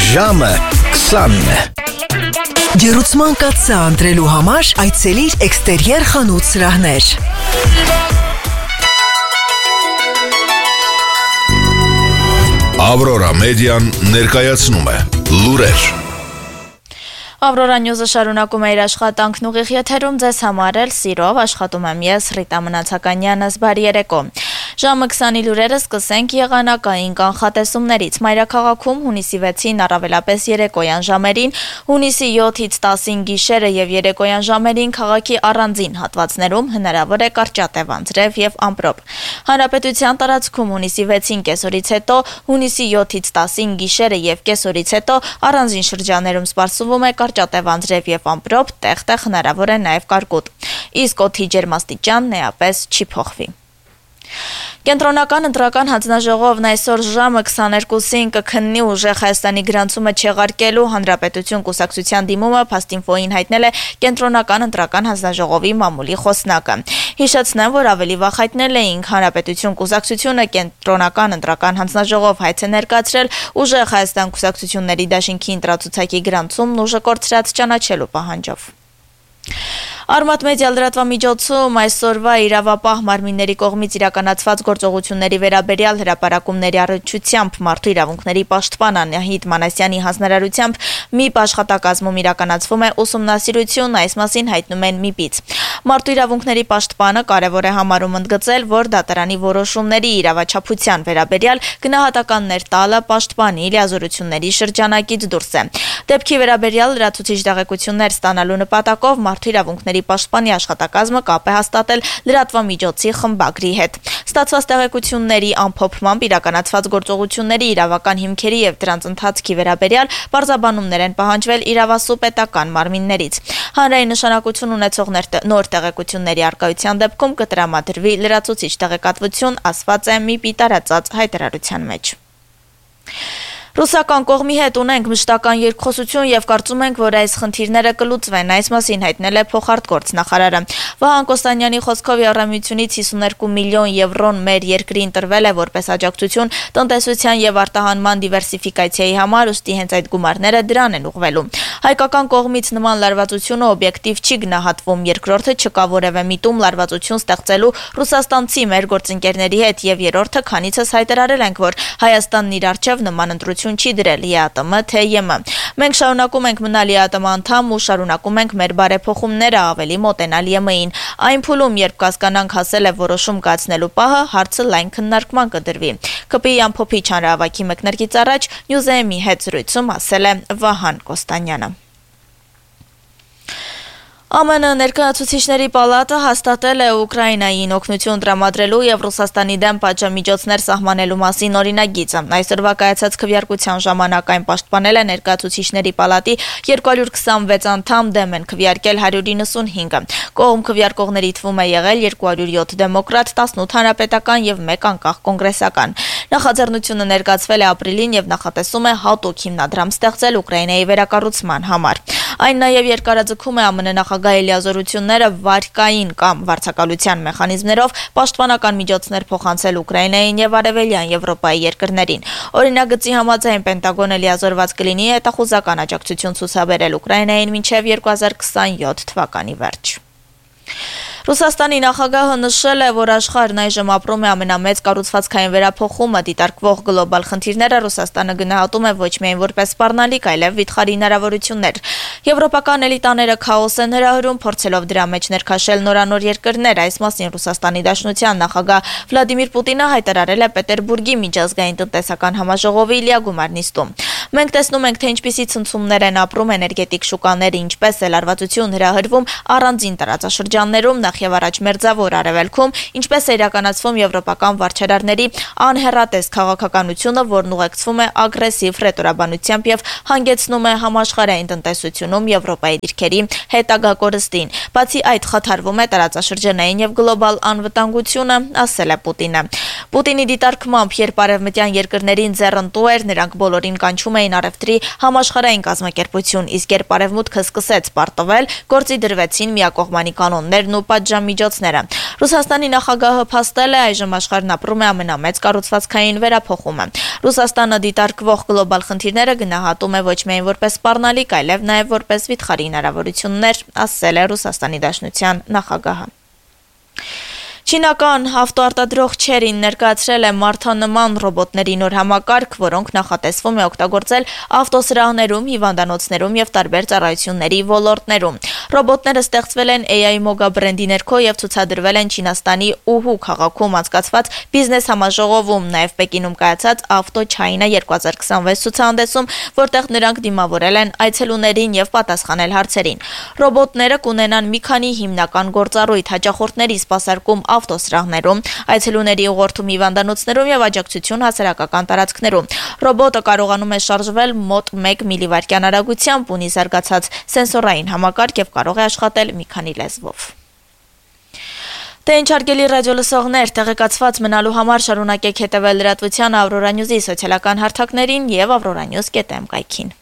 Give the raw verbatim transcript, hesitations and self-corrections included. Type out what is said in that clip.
Ժամը քսանն է։ Ջերուցման կաթսա ընտրելու համար այցելիր էքստերիեր խանութ սրահներ։ Ավրորա մեդիան ներկայացնում է լուրեր։ Ավրորա Նյուզը շարունակում է իր աշխատանքն ուղիղ եթերում, ձեզ համար էլ սիրով աշխատում եմ ես Ռիտա Մնացականյանս, բարի երեկո։ Ժամը քսանի լուրերը սկսենք եղանակային կանխատեսումներից։ Մայրաքաղաքում հունիսի վեցին առավելապես երեկոյան ժամերին, հունիսի յոթից տասին գիշերը եւ երեկոյան ժամերին քաղաքի առանձին հատվածներում հնարավոր է կարճատև անձրև եւ ամպրոպ։ Հանրապետության տարածքում հունիսի վեցին կեսօրից հետո, հունիսի յոթից տասին գիշերը եւ կեսօրից հետո առանձին շրջաններում սպասվում է կարճատև անձրև եւ ամպրոպ, տեղ-տեղ հնարավոր է նաեւ կարկուտ։ Իսկ օդի ջերմաստիճանն էապես չի փոխվի։ Կենտրոնական ընտրական հանձնաժողովն այսօր ժամը քսաներկուսին կքննի ուժեղ Հայաստանի գրանցումը չեղարկելու Հանրապետություն կուսակցության դիմումը, Փաստինֆոյին հայտնել է Կենտրոնական ընտրական հանձնաժողովի մամուլի խոսնակը։ Հիշեցնեմ, որ ավելի վաղ հայտնել էինք Հանրապետություն կուսակցությունը Կենտրոնական ընտրական հանձնաժողով հայց է ներկայացրել ուժեղ Հայաստան կուսակցությունների դաշինքի ընտրացուցակի գրանցումն ուժը կորցրած ճանաչելու պահանջով։ Արմատ մեդիա լրատվամիջոցում այսօրվա իրավապահ մարմինների կողմից իրականացված գործողությունների վերաբերյալ հրապարակումների առնչությամբ մարդու իրավունքների պաշտպան Անահիտ Մանասյանի հանձնարարությամբ ՄԻՊ աշխատակազմում իրականացվում է ուսումնասիրություն, այս մասին հայտնում են ՄԻՊ-ից։ Մարդու իրավունքների պաշտպանը կարևոր է համարում ընդգծել, որ դատարանի որոշումների իրավաչափության վերաբերյալ գնահատականներ տալը պաշտպանի լիազորությունների շրջանակից դուրս է։ Դեպքի վերաբերյալ լրացուցիչ տեղեկություններ ստանալու նպատակով մարդու իրավունքների պաշտպանի աշխատակազմը կապ է հաստատել լրատվամիջոցի խմբագրի հետ։ Ստացված տեղեկությունների ամփոփմամբ իրականացված գործողությունների իրավական հիմքերի եւ դրանց ընթացքի վերաբերյալ բարձաբանումներ են պահանջվել իրավասու պետական մարմիններից։ Հանրային նշանակություն ունեցող նոր տեղեկությունների առկայության դեպքում կտրամադրվի լրացուցիչ տեղեկատվություն, ասված է ՄԻՊ-ի տարածած հայտարարության մեջ։ Ռուսական կողմի հետ ունենք մշտական երկխոսություն եւ կարծում ենք, որ այս խնդիրները կլուծվեն, այս մասին հայտնել է փոխարտգործ նախարարը։ Վահան Կոստանյանի խոսքով Եվրամիությունից հիսուներկու միլիոն եվրոն մեր երկրին տրվել է որպես աջակցություն տնտեսության եւ արտահանման դիվերսիֆիկացիայի համար, ուստի հենց այդ գումարները դրան են ուղղվելու։ Հայկական կողմից նման լարվածությունը օբյեկտիվ չի գնահատվում, երկրորդը չկա որևէ միտում լարվածություն ստեղծելու ռուսաստանցի մեր գործընկերների հետ եւ երրորդը քանիցս հայտարարել ենք, որ Հայաստանն իր արչեւ նման ընտրություն չի դրել ԵԱՏՄ թե ԵՄ։ Մենք շարունակում ենք մնալ ԵԱՏՄ անդամ ու շարունակում ենք մեր բարեփոխումները ավելի մոտենալ ԵՄ-ին։ Այն փուլում, երբ կասկանանք հասել է որոշում կայացնելու պահը, հարցը լայն քննարկման կդրվի։ ԿՊ-ի ամփոփիչ հանրահավաքի մեկնարկից առաջ Նյուզեեմի հետ զրույցում ասել է Վահան Կոստանյանը։ ԱՄՆ ներկայացուցիչների պալատը հաստատել է Ուկրաինային օգնություն տրամադրելու եւ Ռուսաստանի դեմ պատժամիջոցներ սահմանելու մասին օրինագիծը։ Այսօրվա կայացած քվեարկության ժամանակ այն պաշտպանել է ներկայացուցիչների պալատի երկու հարյուր քսանվեց անդամ, դեմ են քվեարկել հարյուր իննսունհինգը։ Կողմ քվեարկողների թվում է եղել երկու հարյուր յոթ դեմոկրատ, տասնութ հանրապետական եւ մեկ անկախ կոնգրեսական։ Նախաձեռնությունը ներկայացվել է ապրիլին եւ նախատեսում է հատուկ հիմնադրամ ստեղծել Ուկրաինայի վերակառուցման համար։ Այն նաեւ երկարաձգում է ԱՄՆ նախագահի լիազորությունները վարկային կամ վարձակալության մեխանիզմներով պաշտպանական միջոցներ փոխանցել Ուկրաինային եւ Արևելյան Եվրոպայի երկրներին։ Օրինագծի համաձայն Պենտագոնը լիազորված կլինի հետախուզական աջակցություն ցուցաբերել Ուկրաինային մինչեւ երկու հազար քսանյոթ թվականի վերջ։ Ռուսաստանի նախագահը նշել է, որ աշխարհն այժմ ապրում է ամենամեծ կառուցվածքային վերափոխումը, դիտարկվող գլոբալ խնդիրները Ռուսաստանը գնահատում է ոչ միայն որպես սպառնալիք, այլև վիթխարի հնարավորություններ։ Եվրոպական էլիտաները քաոս են հրահրում, փորձելով դրա մեջ ներքաշել նորանոր երկրներ, այս մասին Ռուսաստանի Դաշնության նախագահ Վլադիմիր Պուտինը հայտարարել է Պետերբուրգի միջազգային տնտեսական համաժողովի լիագումար նիստում։ Մենք տեսնում ենք, թե ինչպիսի ցնցումներ են ապրում էներգետիկ շուկաները, ինչպես է լարվածություն հրահրվում առանձին տարածաշրջաններում, նախ եւ առաջ մերձավոր արևելքում, ինչպես է իրականացվում եվրոպական վարչարարների անհեռատես քաղաքականությունը, որն ուղեկցվում է ագրեսիվ ռետորաբանությամբ եւ հանգեցնում է համաշխարհային տնտեսությունում Եվրոպայի դիրքերի հետագա կորստին։ Բացի այդ, խաթարվում է տարածաշրջանային եւ գլոբալ անվտանգությունը, ասել է Պուտինը։ Պուտինի դիտարկմամբ, երբ արևմտյան երկրներին ձեռնտու էր, նրանք բոլորին կանչում էին առևտրի համաշխարհային կազմակերպություն, իսկ երբ արևմուտքը սկսեց պարտվել, գործի դրվեցին միակողմանի կանոններն ու պատժամիջոցները։ Ռուսաստանի նախագահը փաստել է, այժմ աշխարհն ապրում է ամենամեծ կառուցվածքային վերափոխումը։ Ռուսաստանը դիտարկվող գլոբալ խնդիրները գնահատում է ոչ միայն որպես սպառնալիք, այլև նաև որպես վիթխարի հնարավորություններ, ասել է Ռուսաստանի Դաշնության նախագահը։ Չինական ավտոարտադրող Չերին ներկայացրել է մարդանման ռոբոտների նոր համակարգ, որոնք նախատեսվում է օգտագործել ավտոսրահներում, հիվանդանոցներում եւ տարբեր ծառայությունների ոլորտներում։ Ռոբոտները ստեղծվել են A I Moga բրենդի ներքո եւ ցուցադրվել են Չինաստանի Ուհու քաղաքում անցկացված բիզնես համաժողովում, նաեւ Պեկինում կայացած Auto China երկու հազար քսանվեց ցուցահանդեսում, որտեղ նրանք դիմավորել են այցելուներին եւ պատասխանել հարցերին։ Ռոբոտները կունենան մի քանի հիմնական գործառույթ՝ հաճախորդների սպասարկում ավտոսրահներում, այցելուների ուղղորդում հիվանդանոցներում եւ աջակցություն հասարակական տարածքներում։ Ռոբոտը կարողանում է շարժվել մոտ մեկ միլիվայրկյան արագությամբ, ունի զարգացած սենսորային համակարգ եւ կարող է աշխատել մի քանի լեզվով։ Դե ինչ հարգելի ռադիոլսողներ, տեղեկացված մնալու համար շարունակեք հետևել լրատվության Aurora News-ի սոցիալական հարթակներին եւ aurora news dot am կայքին։